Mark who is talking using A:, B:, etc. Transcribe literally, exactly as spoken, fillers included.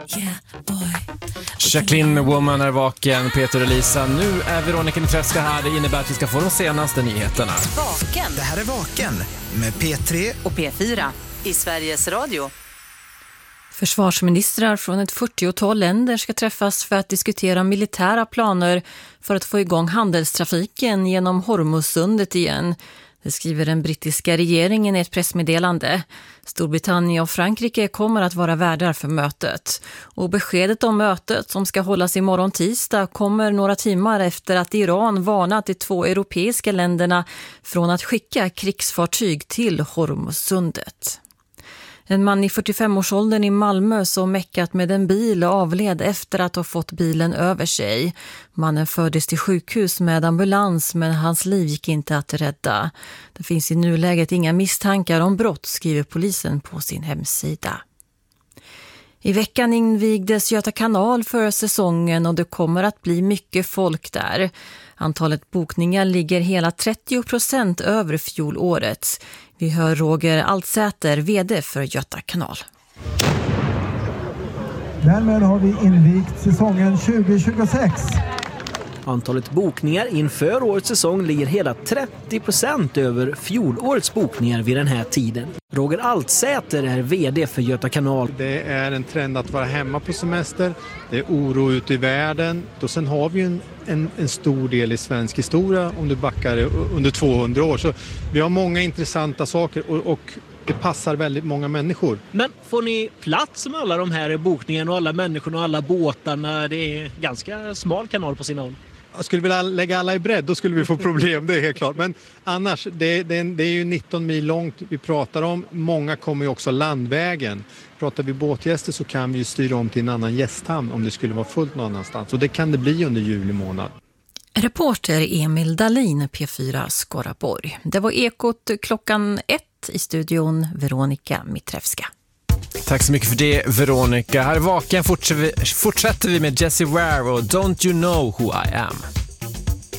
A: Yeah, boy.
B: Jacqueline Woman är vaken, Peter och Lisa. Nu är Veronica Mitreska här. Det innebär att vi ska få de senaste nyheterna.
C: Vaken.
D: Det här är Vaken med P tre
C: Och P fyra i Sveriges Radio.
A: Försvarsministrar från ett fyrtiotal länder ska träffas för att diskutera militära planer för att få igång handelstrafiken genom Hormuzsundet igen. Det skriver den brittiska regeringen i ett pressmeddelande. Storbritannien och Frankrike kommer att vara värdar för mötet. Och beskedet om mötet som ska hållas imorgon tisdag kommer några timmar efter att Iran varnat de två europeiska länderna från att skicka krigsfartyg till Hormuzsundet. En man i fyrtiofem-årsåldern i Malmö som meckat med en bil avled efter att ha fått bilen över sig. Mannen fördes till sjukhus med ambulans men hans liv gick inte att rädda. Det finns i nuläget inga misstankar om brott, skriver polisen på sin hemsida. I veckan invigdes Göta kanal för säsongen och det kommer att bli mycket folk där. Antalet bokningar ligger hela trettio procent över fjolåret. Vi hör Roger Altsäter, vd för Göta kanal.
E: Därmed har vi invigt säsongen tjugo tjugosex.
F: Antalet bokningar inför årets säsong ligger hela trettio procent över fjolårets bokningar vid den här tiden. Roger Altsäter är vd för Göta kanal.
G: Det är en trend att vara hemma på semester. Det är oro ute i världen. Och sen har vi en, en, en stor del i svensk historia om du backar under tvåhundra år. Så vi har många intressanta saker och, och det passar väldigt många människor.
F: Men får ni plats med alla de här bokningarna och alla människorna och alla båtarna? Det är ganska smal kanal på sina håll.
G: Jag skulle vilja lägga alla i bredd, då skulle vi få problem, det är helt klart. Men annars, det, det, det är ju nitton mil långt vi pratar om. Många kommer ju också landvägen. Pratar vi båtgäster så kan vi ju styra om till en annan gästhamn om det skulle vara fullt någon annanstans. Och det kan det bli under juli månad.
A: Reporter Emil Dahlin, P fyra Skaraborg. Det var Ekot klockan ett i studion, Veronica Mitreska.
B: Tack så mycket för det, Veronica. Här i Vaken fortsätter vi, fortsätter vi med Jessie Ware och Don't You Know Who I Am.